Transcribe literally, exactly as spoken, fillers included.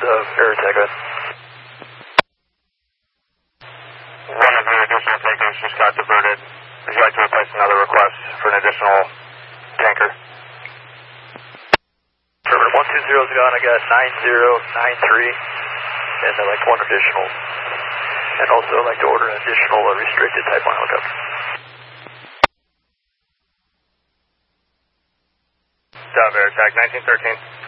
of Aerotech. One of your additional tankers just got diverted. Would you like to replace another request for an additional tanker? River one two zero's gone. I got nine zero nine three, and I'd like one additional. And also I'd like to order an additional uh, restricted Type one helicopter. Dove Aerotech, nineteen thirteen.